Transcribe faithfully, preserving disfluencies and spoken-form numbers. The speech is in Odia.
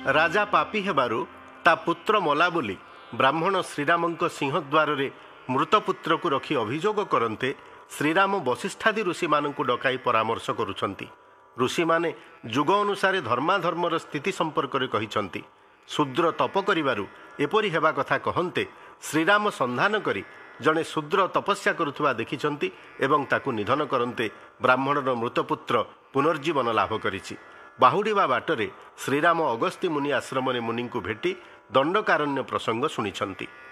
ରାଜା ପାପୀ ହେବାରୁ ତା ପୁତ୍ର ମଲା ବୋଲି ବ୍ରାହ୍ମଣ ଶ୍ରୀରାମଙ୍କ ସିଂହଦ୍ୱାରରେ ମୃତପୁତ୍ରକୁ ରଖି ଅଭିଯୋଗ କରନ୍ତେ ଶ୍ରୀରାମ ବଶିଷ୍ଠାଦି ଋଷିମାନଙ୍କୁ ଡକାଇ ପରାମର୍ଶ କରୁଛନ୍ତି। ଋଷିମାନେ ଯୁଗ ଅନୁସାରେ ଧର୍ମାଧର୍ମର ସ୍ଥିତି ସମ୍ପର୍କରେ କହିଛନ୍ତି। ଶୂଦ୍ର ତପ କରିବାରୁ ଏପରି ହେବା କଥା କହନ୍ତେ ଶ୍ରୀରାମ ସନ୍ଧାନ କରି ଜଣେ ଶୂଦ୍ର ତପସ୍ୟା କରୁଥିବା ଦେଖିଛନ୍ତି ଏବଂ ତାକୁ ନିଧନ କରନ୍ତେ ବ୍ରାହ୍ମଣର ମୃତପୁତ୍ର ପୁନର୍ଜୀବନ ଲାଭ କରିଛି। ବାହୁଡ଼ିବା ବାଟରେ ଶ୍ରୀରାମ ଅଗସ୍ତ୍ୟ ମୁନି ଆଶ୍ରମରେ ମୁନିଙ୍କୁ ଭେଟି ଦଣ୍ଡକାରଣ୍ୟ ପ୍ରସଙ୍ଗ ଶୁଣିଛନ୍ତି।